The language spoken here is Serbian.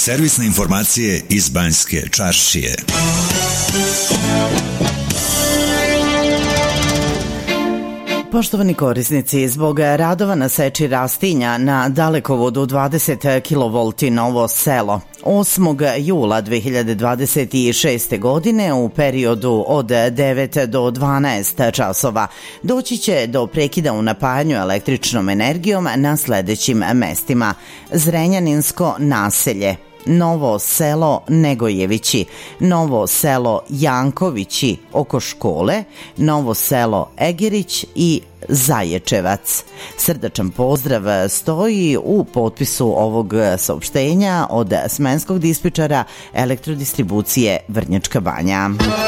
Servisne informacije iz Banjske čaršije. Poštovani korisnici, zbog radova na seči rastinja na dalekovodu 20 kV Novo Selo, 8. jula 2026. godine u periodu od 9 do 12 časova doći će do prekida u napajanju električnom energijom na sledećim mestima: Zrenjaninsko naselje, Novo Selo Negojevići, Novo Selo Jankovići oko škole, Novo Selo Egerić i Zaječevac. Srdačan pozdrav stoji u potpisu ovog saopštenja od smenskog dispečara Elektrodistribucije Vrnjačka Banja.